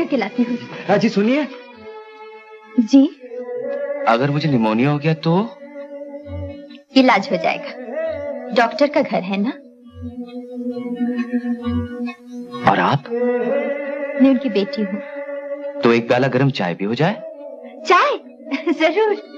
करके लाती हूँ। जी सुनिए। जी। अगर मुझे निमोनिया हो गया तो? इलाज हो जाएगा, डॉक्टर का घर है ना। और आप? मैं उनकी बेटी हूँ। तो एक प्याला गरम चाय भी हो जाए? चाय? जरूर।